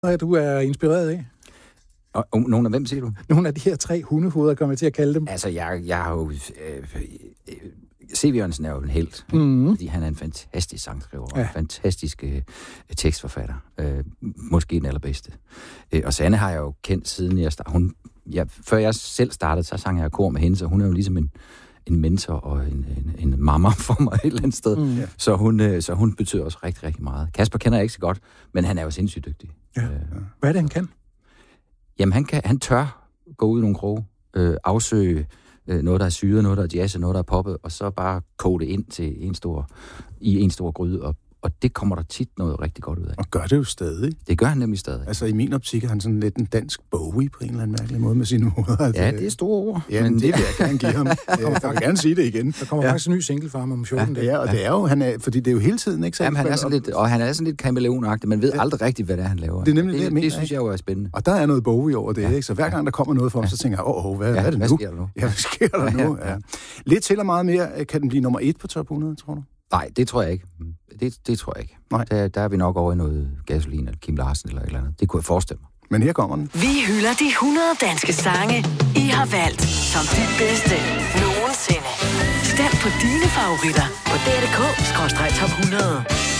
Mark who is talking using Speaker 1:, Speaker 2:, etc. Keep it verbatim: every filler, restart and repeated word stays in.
Speaker 1: hvad du er inspireret af?
Speaker 2: Og, og nogle af hvem, siger du?
Speaker 1: Nogle af de her tre hundehoveder, kommer jeg til at kalde dem.
Speaker 2: Altså, jeg, jeg har jo... Øh, øh, C V. Jørgensen er jo en helt,
Speaker 1: mm-hmm.
Speaker 2: fordi han er en fantastisk sangskriver, og
Speaker 1: ja.
Speaker 2: en fantastisk øh, tekstforfatter. Øh, måske den allerbedste. Øh, og Sanne har jeg jo kendt siden jeg startede. Hun, jeg, før jeg selv startede, så sang jeg kor med hende, så hun er jo ligesom en, en mentor og en, en, en mamma for mig et eller andet sted. Mm. Så, hun, øh, så hun betyder også rigtig, rigtig meget. Kasper kender jeg ikke så godt, men han er jo sindssygt dygtig.
Speaker 1: Ja.
Speaker 2: Øh,
Speaker 1: Hvad er det, han kan?
Speaker 2: Jamen, han, kan, han tør gå ud i nogle kroge, øh, afsøge øh, noget, der er syret, noget, der er jazz, noget, der er poppet, og så bare koge det ind til en stor, i en stor gryde, og, og det kommer der tit noget rigtig godt ud af.
Speaker 3: Og gør det jo stadig.
Speaker 2: Det gør han nemlig stadig.
Speaker 3: Altså, i min optik er han sådan lidt en dansk Bowie på en eller anden mærkelig måde med sine ord. Altså,
Speaker 2: ja, det er store ord.
Speaker 3: Ja, men det vil jeg gerne give ham. Jeg vil gerne sige det igen.
Speaker 1: Der kommer ja. faktisk en ny single fra ham om fjorten dage.
Speaker 3: Ja, og det er jo, han er, fordi det er jo hele tiden, ikke? Så
Speaker 2: Jamen, han er sådan lidt, og han er sådan lidt kameleonagtig, man ved ja. aldrig rigtigt, hvad det er, han laver.
Speaker 3: Det er nemlig det,
Speaker 2: det,
Speaker 3: jeg mener,
Speaker 2: det synes jeg jo er spændende.
Speaker 3: Og der er noget Bowie over det, ja. ikke? Så hver gang der kommer noget for ham,
Speaker 2: ja.
Speaker 3: så tænker jeg, åh, oh, hvad,
Speaker 2: ja,
Speaker 3: hvad er det
Speaker 2: hvad
Speaker 3: nu?
Speaker 2: Sker der nu?
Speaker 3: Ja, hvad sker der ja, nu? Ja. Ja. Lidt til og meget mere, kan den blive nummer et på top hundrede, tror du?
Speaker 2: Nej, det tror jeg ikke. Det, det tror jeg ikke.
Speaker 3: Nej.
Speaker 2: Der, der er vi nok over i noget gasolin eller Kim Larsen eller et eller andet. Det kunne jeg forestille mig.
Speaker 3: Men her kommer den.
Speaker 4: Vi hylder de hundrede danske sange, I har valgt som de bedste nogensinde. Stem på dine favoritter på d r punktum d k skråstreg top hundrede.